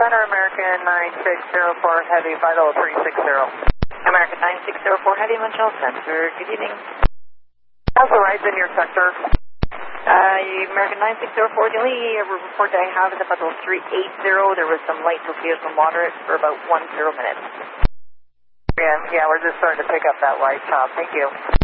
Center, American 9604 Heavy, Vital 360. American 9604 Heavy, Montreal Center. Good evening. How's the rides in your sector? American 9604, the only report I have is about 380. There was some light torpedoes from moderate for about 10 minutes. Yeah, we're just starting to pick up that light top. Thank you.